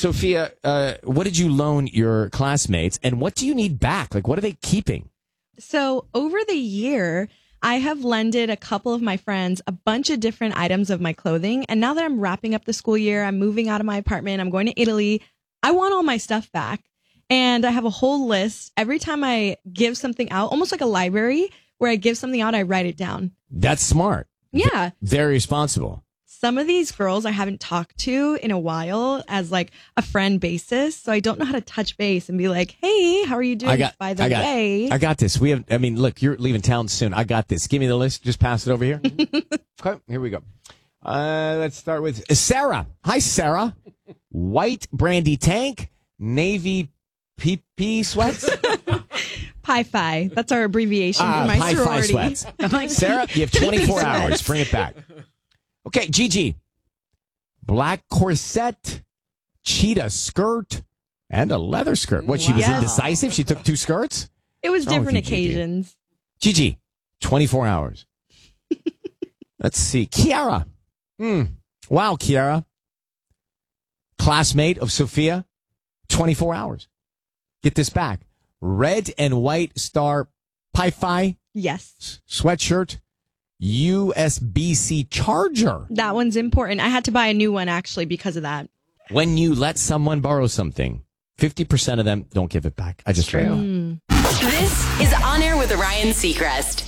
Sophia, what did you loan your classmates, and what do you need back? Like, what are they keeping? So over the year, I have lended a couple of my friends a bunch of different items of my clothing. And now that I'm wrapping up the school year, I'm moving out of my apartment, I'm going to Italy, I want all my stuff back. And I have a whole list. Every time I give something out, almost like a library, where I give something out, I write it down. That's smart. Yeah. Very responsible. Some of these girls I haven't talked to in a while as like a friend basis. So I don't know how to touch base and be like, hey, how are you doing? By the way, I got this. Look, you're leaving town soon. I got this. Give me the list. Just pass it over here. Okay, here we go. Let's start with Sarah. Hi, Sarah. White brandy tank, navy PP sweats. Pi-Fi. That's our abbreviation for my Pi-Fi sorority. sweats. Sarah, you have 24 hours. Bring it back. Okay, Gigi. Black corset, cheetah skirt, and a leather skirt. What, she was indecisive? She took 2 skirts? It was different occasions. Gigi, 24 hours. Let's see. Kiara. Wow, Kiara. Classmate of Sophia, 24 hours. Get this back. Red and white star Pi-Fi. Yes. Sweatshirt. USB-C charger. That one's important. I had to buy a new one actually because of that. When you let someone borrow something, 50% of them don't give it back. I just read that. This is On Air with Ryan Seacrest.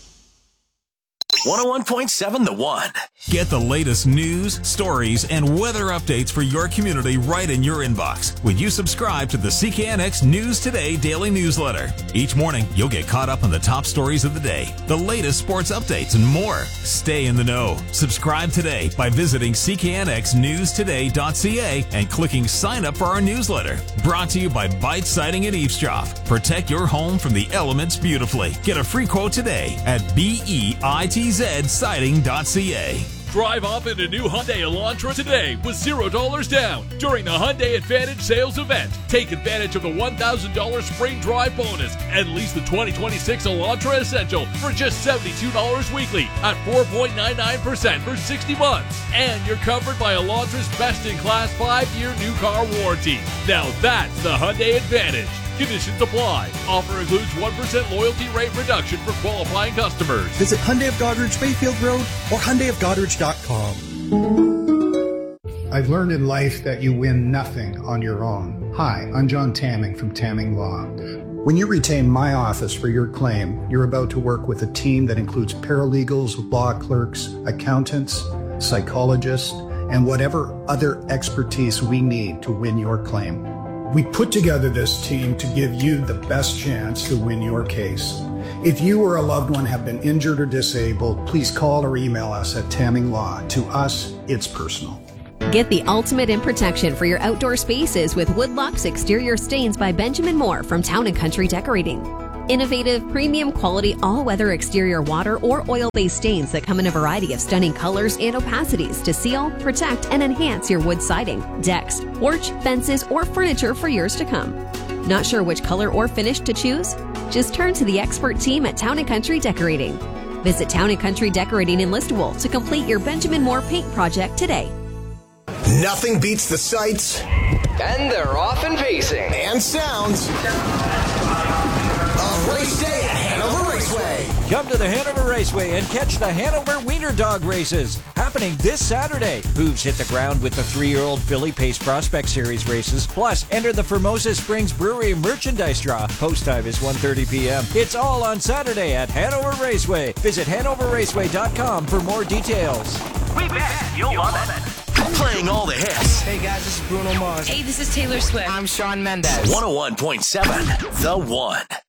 101.7 The One. Get the latest news, stories, and weather updates for your community right in your inbox when you subscribe to the CKNX News Today daily newsletter. Each morning, you'll get caught up on the top stories of the day, the latest sports updates, and more. Stay in the know. Subscribe today by visiting cknxnewstoday.ca and clicking sign up for our newsletter. Brought to you by Bite Siding and Eavesdrop. Protect your home from the elements beautifully. Get a free quote today at BEITZsiding.ca. Drive off in a new Hyundai Elantra today with $0 down during the Hyundai Advantage sales event. Take advantage of the $1,000 spring drive bonus and lease the 2026 Elantra Essential for just $72 weekly at 4.99% for 60 months. And you're covered by Elantra's best-in-class 5-year new car warranty. Now that's the Hyundai Advantage. Conditions apply. Offer includes 1% loyalty rate reduction for qualifying customers. Visit Hyundai of Goderich Bayfield Road or HyundaiofGoderich.com. I've learned in life that you win nothing on your own. Hi, I'm John Tamming from Tamming Law. When you retain my office for your claim, you're about to work with a team that includes paralegals, law clerks, accountants, psychologists, and whatever other expertise we need to win your claim. We put together this team to give you the best chance to win your case. If you or a loved one have been injured or disabled, please call or email us at Tamming Law. To us, it's personal. Get the ultimate in protection for your outdoor spaces with Woodlock's Exterior Stains by Benjamin Moore from Town & Country Decorating. Innovative, premium quality, all-weather exterior water or oil-based stains that come in a variety of stunning colors and opacities to seal, protect, and enhance your wood siding, decks, porch, fences, or furniture for years to come. Not sure which color or finish to choose? Just turn to the expert team at Town & Country Decorating. Visit Town & Country Decorating in Listowel to complete your Benjamin Moore paint project today. Nothing beats the sights. And they're off and pacing. And sounds. Race day at Hanover Raceway. Come to the Hanover Raceway and catch the Hanover Wiener Dog races happening this Saturday. Hooves hit the ground with the 3-year-old Philly Pace Prospect Series races. Plus, enter the Formosa Springs Brewery merchandise draw. Post time is 1:30 p.m. It's all on Saturday at Hanover Raceway. Visit HanoverRaceway.com for more details. We bet you'll love it. Playing all the hits. Hey guys, this is Bruno Mars. Hey, this is Taylor Swift. I'm Shawn Mendes. 101.7 The One.